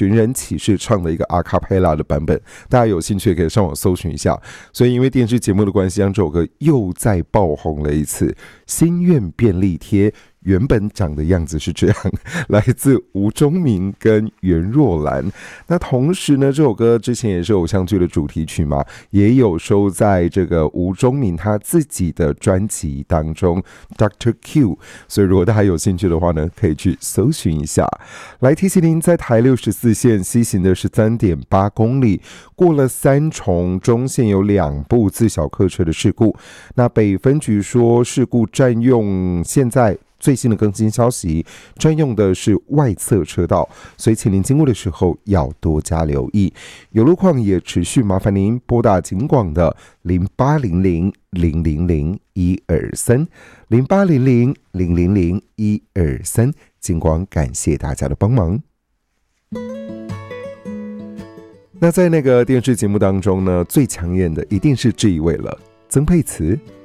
寻人启事唱的一个阿卡贝拉的版本，大家有兴趣可以上网搜寻一下。所以因为电视节目的关系，让这首歌又再爆红了一次。心愿便利贴原本长的样子是这样，来自吴宗明跟袁若兰。那同时呢，这首歌之前也是偶像剧的主题曲嘛，也有收在这个吴宗明他自己的专辑当中 Dr. Q， 所以如果大家有兴趣的话呢，可以去搜寻一下。来提醒您，在台64线西行的 13.8 公里，过了三重，中线有2部自小客车的事故。那北分局说，事故占用现在最新的更新消息，专用的是外侧车道，所以请您经过的时候要多加留意。有路况也持续麻烦您拨打警广的0800-000-123 0800-000-123，警广感谢大家的帮忙。那在那个电视节目当中呢，最抢眼的一定是这一位了，曾沛慈。